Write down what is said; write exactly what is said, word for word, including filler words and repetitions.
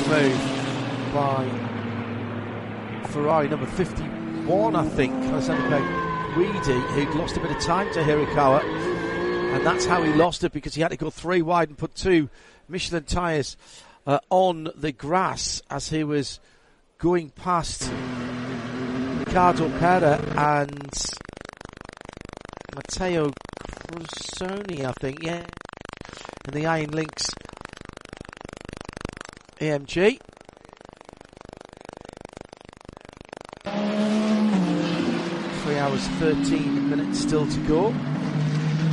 move by Ferrari number fifty-one, I think, Alessandro Guidi, who'd lost a bit of time to Hirakawa, and that's how he lost it, because he had to go three wide and put two Michelin tyres uh, on the grass as he was going past Ricardo Pera and Matteo Crusoni, I think, yeah, in the Iron Lynx A M G. Three hours, thirteen minutes still to go.